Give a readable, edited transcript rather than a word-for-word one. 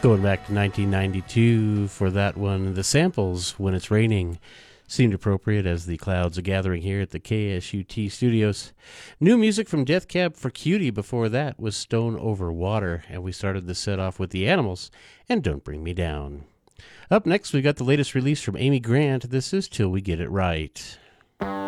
Going back to 1992 for that one, the samples, When It's Raining, seemed appropriate as the clouds are gathering here at the KSUT studios. New music from Death Cab for Cutie before that was Stone Over Water, and we started the set off with The Animals and Don't Bring Me Down. Up next, we got the latest release from Amy Grant. This is Till We Get It Right.